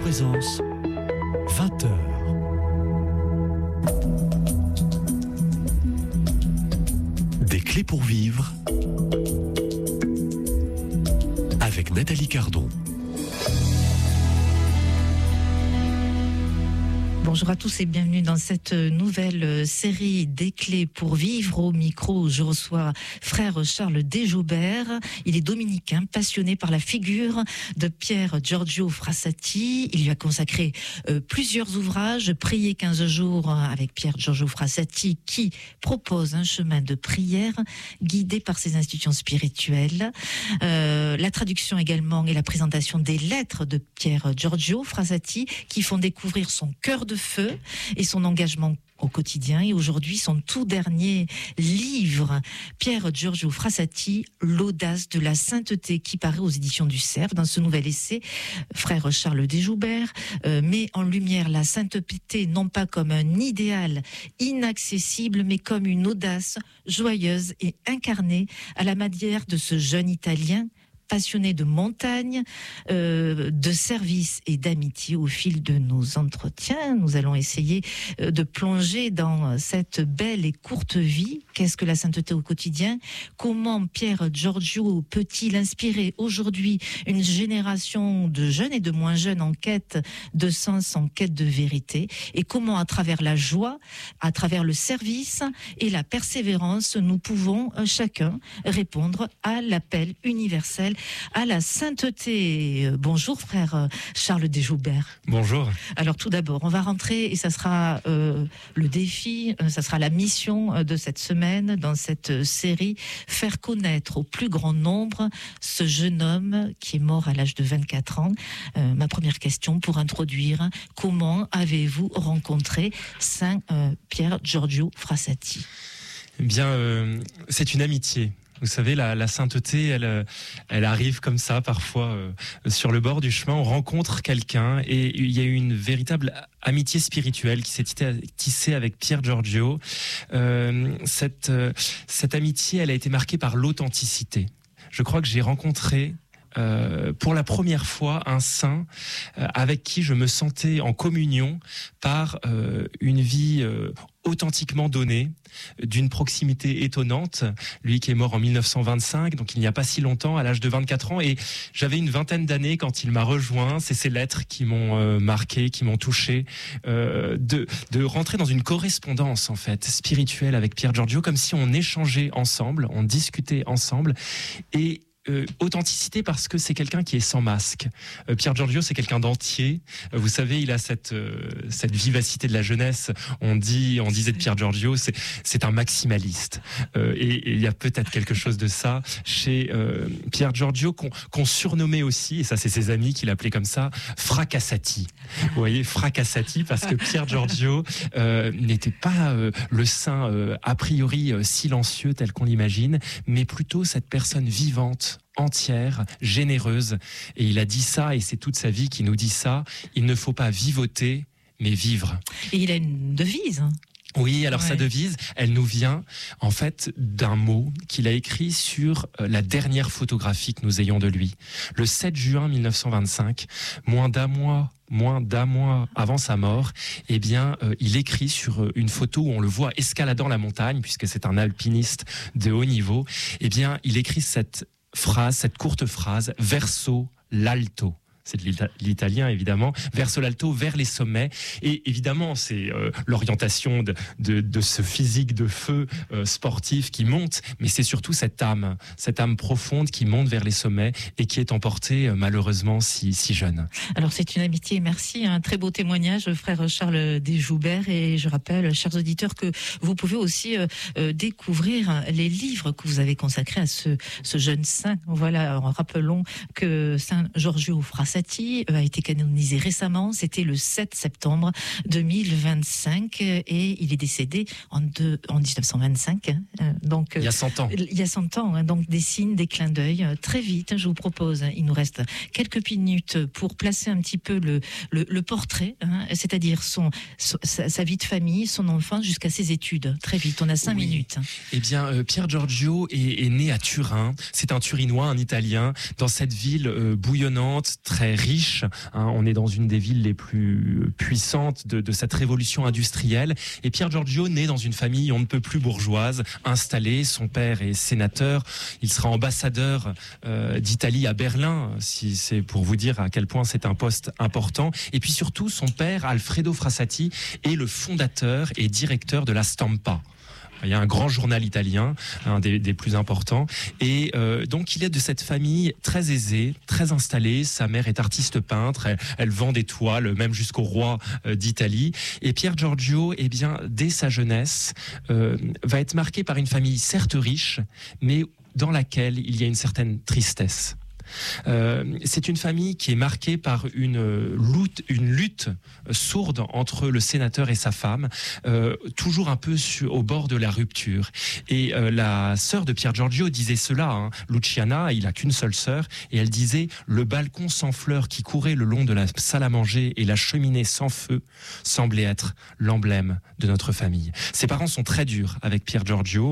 Présence, 20h. Des clés pour vivre avec Nathalie Cardon. Bonjour à tous et bienvenue dans cette nouvelle série des clés pour vivre. Au micro, je reçois frère Charles Desjoubert. Il est dominicain, passionné par la figure de Pier Giorgio Frassati. Il lui a consacré plusieurs ouvrages. Prier 15 jours avec Pier Giorgio Frassati, qui propose un chemin de prière guidé par ses institutions spirituelles. La traduction également et la présentation des lettres de Pier Giorgio Frassati, qui font découvrir son cœur de feu et son engagement au quotidien. Et aujourd'hui, son tout dernier livre, Pier Giorgio Frassati, L'audace de la sainteté, qui paraît aux éditions du Cerf. Dans ce nouvel essai, frère Charles Desjoubert met en lumière la sainteté non pas comme un idéal inaccessible, mais comme une audace joyeuse et incarnée à la manière de ce jeune Italien passionné de montagne, de service et d'amitié. Au fil de nos entretiens, nous allons essayer de plonger dans cette belle et courte vie. Qu'est-ce que la sainteté au quotidien? Comment Pier Giorgio peut-il inspirer aujourd'hui une génération de jeunes et de moins jeunes en quête de sens, en quête de vérité? Et comment, à travers la joie, à travers le service et la persévérance, nous pouvons chacun répondre à l'appel universel à la sainteté. Bonjour frère Charles Desjoubert. Bonjour. Alors tout d'abord, on va rentrer et ça sera le défi, ça sera la mission de cette semaine dans cette série, faire connaître au plus grand nombre ce jeune homme qui est mort à l'âge de 24 ans. Ma première question pour introduire, comment avez-vous rencontré Saint Pier Giorgio Frassati? Eh bien, c'est une amitié. Vous savez, la sainteté, elle arrive comme ça, parfois, sur le bord du chemin. On rencontre quelqu'un et il y a eu une véritable amitié spirituelle qui s'est tissée avec Pier Giorgio. Cette amitié, elle a été marquée par l'authenticité. Je crois que j'ai rencontré pour la première fois un saint avec qui je me sentais en communion par une vie authentiquement donnée, d'une proximité étonnante. Lui qui est mort en 1925, donc il n'y a pas si longtemps, à l'âge de 24 ans, et j'avais une vingtaine d'années quand il m'a rejoint. C'est ces lettres qui m'ont marqué, qui m'ont touché, de rentrer dans une correspondance en fait spirituelle avec Pier Giorgio, comme si on échangeait ensemble, on discutait ensemble, et authenticité parce que c'est quelqu'un qui est sans masque. Pier Giorgio, c'est quelqu'un d'entier. Vous savez, il a cette vivacité de la jeunesse. On disait de Pier Giorgio, c'est un maximaliste. Et il y a peut-être quelque chose de ça chez Pier Giorgio qu'on surnommait aussi, et ça c'est ses amis qui l'appelaient comme ça, Fracassati. Vous voyez, Fracassati, parce que Pier Giorgio n'était pas le saint a priori silencieux tel qu'on l'imagine, mais plutôt cette personne vivante, entière, généreuse. Et il a dit ça, et c'est toute sa vie qui nous dit ça, il ne faut pas vivoter, mais vivre. Et il a une devise. Oui, alors sa devise, elle nous vient en fait d'un mot qu'il a écrit sur la dernière photographie que nous ayons de lui. Le 7 juin 1925, moins d'un mois avant sa mort, eh bien, il écrit sur une photo où on le voit escaladant la montagne, puisque c'est un alpiniste de haut niveau, eh bien, il écrit cette courte phrase, verso l'alto. C'est de l'italien évidemment, verso l'alto, vers les sommets. Et évidemment, c'est l'orientation de ce physique de feu sportif qui monte, mais c'est surtout cette âme profonde qui monte vers les sommets et qui est emportée malheureusement si jeune. Alors c'est une amitié, merci, un très beau témoignage, frère Charles Desjoubert. Et je rappelle, chers auditeurs, que vous pouvez aussi découvrir les livres que vous avez consacrés à ce jeune saint. Voilà, rappelons que Saint Giorgio Frassati a été canonisé récemment, c'était le 7 septembre 2025 et il est décédé en 1925. Donc, il y a 100 ans. Il y a 100 ans, donc des signes, des clins d'œil. Très vite, je vous propose, il nous reste quelques minutes pour placer un petit peu le portrait, c'est-à-dire sa vie de famille, son enfance jusqu'à ses études. Très vite, on a 5 minutes. Eh bien, Pier Giorgio est né à Turin. C'est un Turinois, un Italien, dans cette ville bouillonnante, très très riche. On est dans une des villes les plus puissantes de cette révolution industrielle. Et Pier Giorgio naît dans une famille on ne peut plus bourgeoise, installée. Son père est sénateur. Il sera ambassadeur d'Italie à Berlin, si c'est pour vous dire à quel point c'est un poste important. Et puis surtout, son père, Alfredo Frassati, est le fondateur et directeur de la Stampa. Il y a un grand journal italien, un des plus importants. Et donc, il est de cette famille très aisée, très installée. Sa mère est artiste peintre. Elle vend des toiles, même jusqu'au roi d'Italie. Et Pier Giorgio, eh bien, dès sa jeunesse, va être marqué par une famille certes riche, mais dans laquelle il y a une certaine tristesse. C'est une famille qui est marquée par une lutte sourde entre le sénateur et sa femme, toujours un peu au bord de la rupture. Et la sœur de Pier Giorgio disait cela, Luciana, il n'a qu'une seule sœur, et elle disait « Le balcon sans fleurs qui courait le long de la salle à manger et la cheminée sans feu semblait être l'emblème de notre famille. » Ses parents sont très durs avec Pier Giorgio.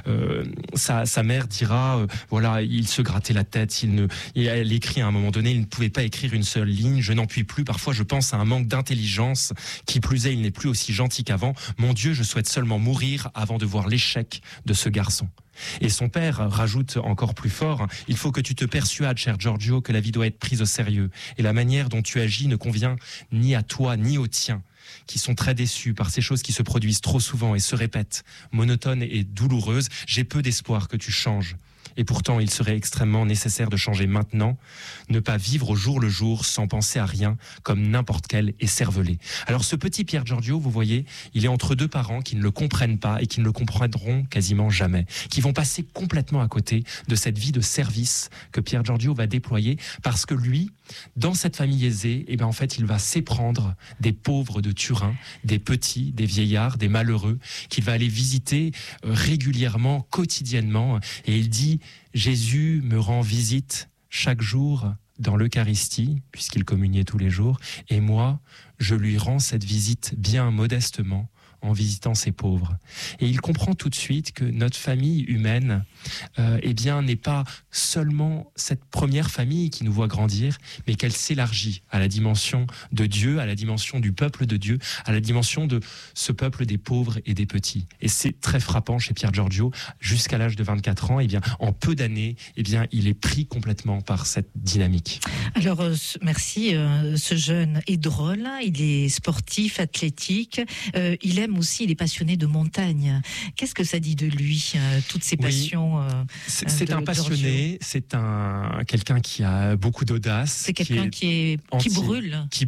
Sa mère dira voilà, il se grattait la tête, et elle écrit à un moment donné, il ne pouvait pas écrire une seule ligne, je n'en puis plus, parfois je pense à un manque d'intelligence, qui plus est, il n'est plus aussi gentil qu'avant. Mon Dieu, je souhaite seulement mourir avant de voir l'échec de ce garçon. Et son père rajoute encore plus fort, il faut que tu te persuades, cher Giorgio, que la vie doit être prise au sérieux, et la manière dont tu agis ne convient ni à toi ni aux tiens, qui sont très déçus par ces choses qui se produisent trop souvent et se répètent, monotones et douloureuses. J'ai peu d'espoir que tu changes. Et pourtant, il serait extrêmement nécessaire de changer maintenant, ne pas vivre au jour le jour sans penser à rien, comme n'importe quel écervelé. Alors ce petit Pier Giorgio, vous voyez, il est entre deux parents qui ne le comprennent pas et qui ne le comprendront quasiment jamais, qui vont passer complètement à côté de cette vie de service que Pier Giorgio va déployer, parce que lui, dans cette famille aisée, eh bien, en fait, il va s'éprendre des pauvres de Turin, des petits, des vieillards, des malheureux, qu'il va aller visiter régulièrement, quotidiennement. Et il dit « Jésus me rend visite chaque jour dans l'Eucharistie, puisqu'il communiait tous les jours, et moi, je lui rends cette visite bien modestement, en visitant ces pauvres. » Et il comprend tout de suite que notre famille humaine eh bien, n'est pas seulement cette première famille qui nous voit grandir, mais qu'elle s'élargit à la dimension de Dieu, à la dimension du peuple de Dieu, à la dimension de ce peuple des pauvres et des petits. Et c'est très frappant chez Pier Giorgio. Jusqu'à l'âge de 24 ans, eh bien, en peu d'années, eh bien, il est pris complètement par cette dynamique. Alors, merci. Ce jeune est drôle, il est sportif, athlétique, il aime aussi, il est passionné de montagne. Qu'est-ce que ça dit de lui, toutes ces passions? C'est un passionné, c'est quelqu'un qui a beaucoup d'audace. C'est quelqu'un qui brûle. Qui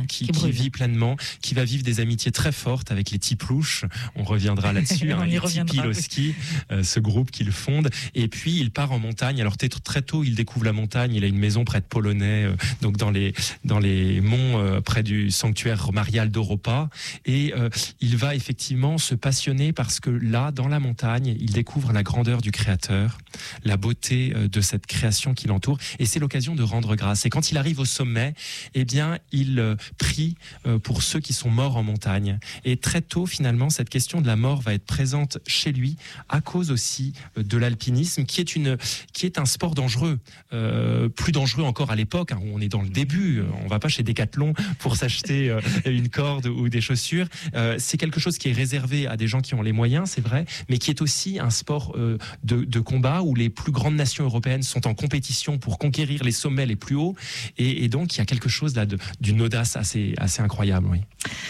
vit pleinement, qui va vivre des amitiés très fortes avec les Tiplouches. On reviendra là-dessus. Les Tipiloski, ce groupe qu'il fonde. Et puis, il part en montagne. Alors, très tôt, il découvre la montagne. Il a une maison près de Polonais, donc dans les monts, près du sanctuaire marial d'Europa. Et il va effectivement se passionner parce que là, dans la montagne, il découvre la grandeur du Créateur, la beauté de cette création qui l'entoure, et c'est l'occasion de rendre grâce. Et quand il arrive au sommet, eh bien, il prie pour ceux qui sont morts en montagne. Et très tôt, finalement, cette question de la mort va être présente chez lui, à cause aussi de l'alpinisme, qui est un sport dangereux, plus dangereux encore à l'époque, où on est dans le début. On va pas chez Decathlon pour s'acheter une corde ou des chaussures. C'est quelque chose qui est réservé à des gens qui ont les moyens, c'est vrai, mais qui est aussi un sport de combat où les plus grandes nations européennes sont en compétition pour conquérir les sommets les plus hauts, et donc il y a quelque chose là d'une audace assez incroyable. Oui.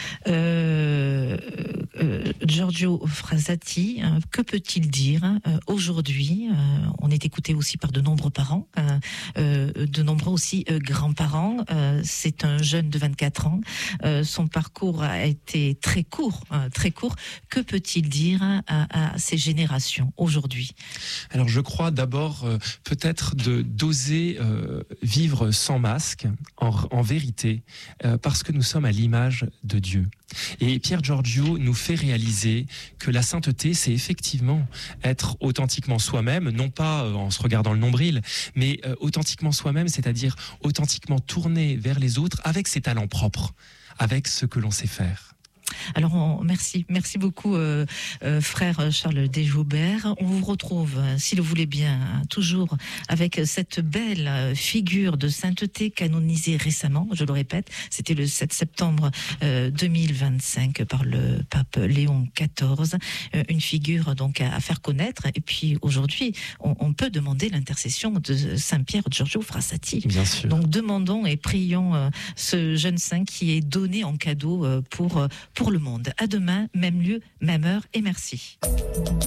Giorgio Frassati, que peut-il dire aujourd'hui? On est écouté aussi par de nombreux parents, de nombreux aussi grands-parents. C'est un jeune de 24 ans. Son parcours a été très court. Que peut-il dire à ces générations aujourd'hui? Alors je crois d'abord peut-être d'oser vivre sans masque, en vérité, parce que nous sommes à l'image de Dieu. Et Pier Giorgio nous fait réaliser que la sainteté, c'est effectivement être authentiquement soi-même, non pas en se regardant le nombril, mais authentiquement soi-même, c'est-à-dire authentiquement tourné vers les autres avec ses talents propres, avec ce que l'on sait faire. Alors, merci beaucoup, frère Charles Desjoubert. On vous retrouve, si le voulez bien, toujours avec cette belle figure de sainteté canonisée récemment, je le répète, c'était le 7 septembre 2025 par le pape Léon XIV, une figure donc à faire connaître. Et puis aujourd'hui, on peut demander l'intercession de Saint-Pierre Giorgio Frassati. Bien sûr. Donc demandons et prions ce jeune saint qui est donné en cadeau pour le monde. À demain, même lieu, même heure, et merci.